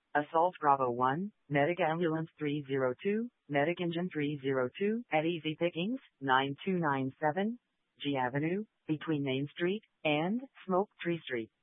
Assault Bravo 1, Medic Ambulance 302, Medic Engine 302, at Easy Pickings, 9297, G Avenue, between Main Street and Smoke Tree Street.